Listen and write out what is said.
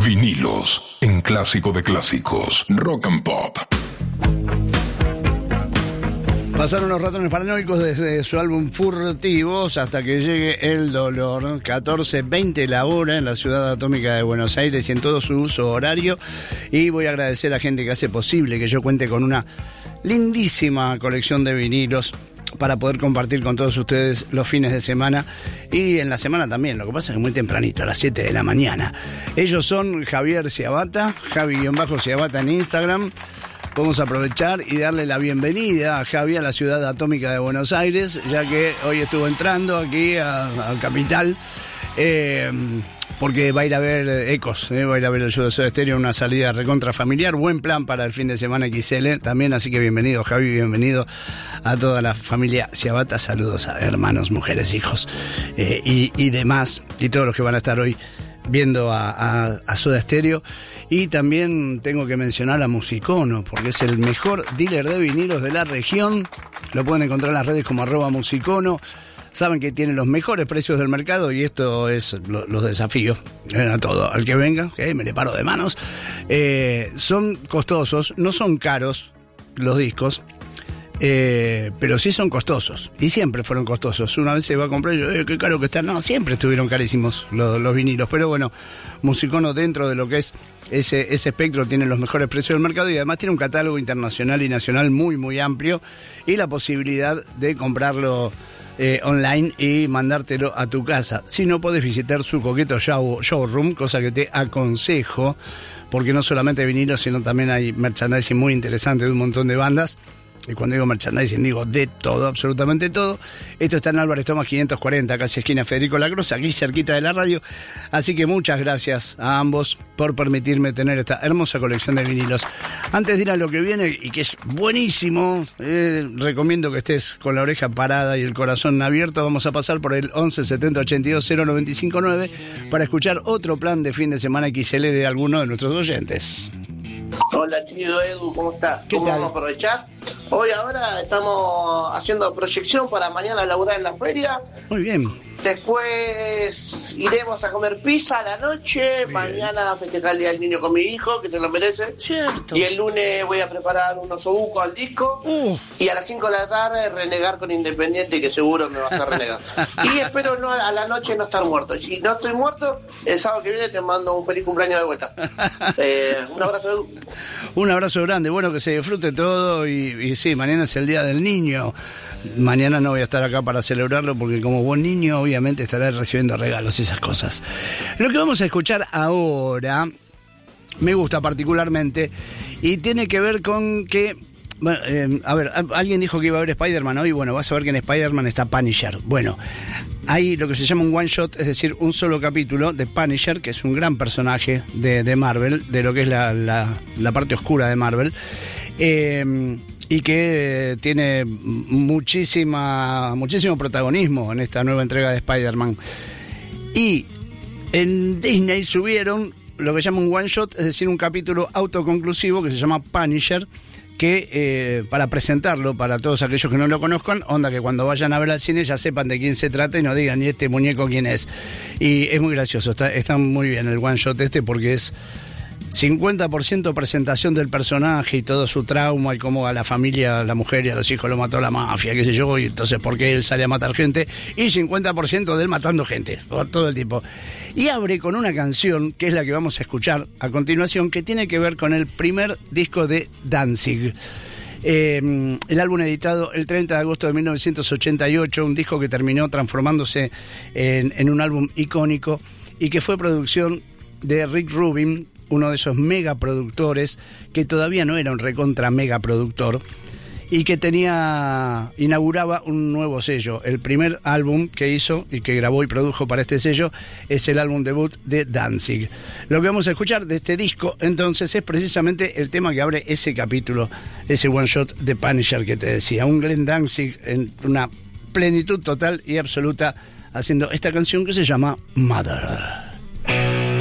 Vinilos, en Clásico de Clásicos, Rock and Pop. Pasaron los ratones paranoicos desde su álbum Furtivos hasta que llegue el dolor. 14:20 la hora en la ciudad atómica de Buenos Aires y en todo su uso horario. Y voy a agradecer a la gente que hace posible que yo cuente con una lindísima colección de vinilos para poder compartir con todos ustedes los fines de semana y en la semana también. Lo que pasa es que muy tempranito, a las 7 de la mañana. Ellos son Javier Ciabata, Javi-Ciabata en Instagram. Vamos a aprovechar y darle la bienvenida a Javi a la ciudad atómica de Buenos Aires, ya que hoy estuvo entrando aquí a Capital, porque va a ir a ver Ecos, va a ir a ver el show de Soda Stereo, una salida recontra familiar. Buen plan para el fin de semana XL también, así que bienvenido Javi, bienvenido a toda la familia Ciabata. Saludos a hermanos, mujeres, hijos y demás, y todos los que van a estar hoy viendo a Soda Stereo. Y también tengo que mencionar a Musicono, porque es el mejor dealer de vinilos de la región. Lo pueden encontrar en las redes como @Musicono. Saben que tiene los mejores precios del mercado y esto es los desafíos a todo. Al que venga, me le paro de manos. Son costosos, no son caros los discos, pero sí son costosos y siempre fueron costosos. Una vez se va a comprar y yo, qué caro que están. No, siempre estuvieron carísimos los vinilos, pero bueno, Musicono, dentro de lo que es ese espectro, tiene los mejores precios del mercado y además tiene un catálogo internacional y nacional muy muy amplio y la posibilidad de comprarlo online y mandártelo a tu casa. Si no, podés visitar su coqueto showroom, cosa que te aconsejo, porque no solamente vinilos, sino también hay merchandising muy interesante de un montón de bandas. Y cuando digo merchandising, digo de todo, absolutamente todo. Esto está en Álvarez Tomás 540, casi esquina Federico Lacroze, aquí cerquita de la radio. Así que muchas gracias a ambos por permitirme tener esta hermosa colección de vinilos. Antes de ir a lo que viene, y que es buenísimo, recomiendo que estés con la oreja parada y el corazón abierto. Vamos a pasar por el 11 70 82 095 9 para escuchar otro plan de fin de semana XL de alguno de nuestros oyentes. Hola, querido Edu, ¿cómo estás? ¿Cómo vamos a aprovechar? Hoy ahora estamos haciendo proyección para mañana laburar en la feria. Muy bien. Después iremos a comer pizza a la noche. Mañana a festejar el Día del Niño con mi hijo, que se lo merece. Cierto. Y el lunes voy a preparar unos osobucos al disco. Y a las 5 de la tarde renegar con Independiente, que seguro me vas a renegar. Y espero a la noche no estar muerto. Si no estoy muerto, el sábado que viene te mando un feliz cumpleaños de vuelta. Un abrazo, Edu. Un abrazo grande, bueno, que se disfrute todo y sí, mañana es el Día del Niño. Mañana no voy a estar acá para celebrarlo porque como buen niño obviamente estaré recibiendo regalos y esas cosas. Lo que vamos a escuchar ahora me gusta particularmente y tiene que ver con que... Bueno, a ver, alguien dijo que iba a ver Spider-Man hoy. Bueno, vas a ver que en Spider-Man está Punisher. Bueno, hay lo que se llama un one shot, es decir, un solo capítulo de Punisher, que es un gran personaje de Marvel, de lo que es la parte oscura de Marvel, y que tiene muchísimo protagonismo en esta nueva entrega de Spider-Man. Y en Disney subieron lo que se llama un one shot, es decir, un capítulo autoconclusivo que se llama Punisher, que para presentarlo para todos aquellos que no lo conozcan, onda que cuando vayan a ver al cine ya sepan de quién se trata y no digan, ¿y este muñeco quién es? Y es muy gracioso, está muy bien el one shot porque es 50% presentación del personaje y todo su trauma y cómo a la familia, a la mujer y a los hijos lo mató la mafia, qué sé yo, y entonces por qué él sale a matar gente, y 50% de él matando gente, todo el tiempo. Y abre con una canción, que es la que vamos a escuchar a continuación, que tiene que ver con el primer disco de Danzig. El álbum editado el 30 de agosto de 1988, un disco que terminó transformándose en un álbum icónico y que fue producción de Rick Rubin, uno de esos megaproductores que todavía no era un recontra megaproductor y que inauguraba un nuevo sello. El primer álbum que hizo y que grabó y produjo para este sello es el álbum debut de Danzig. Lo que vamos a escuchar de este disco entonces es precisamente el tema que abre ese capítulo, ese one shot de Punisher que te decía, un Glenn Danzig en una plenitud total y absoluta haciendo esta canción que se llama Mother.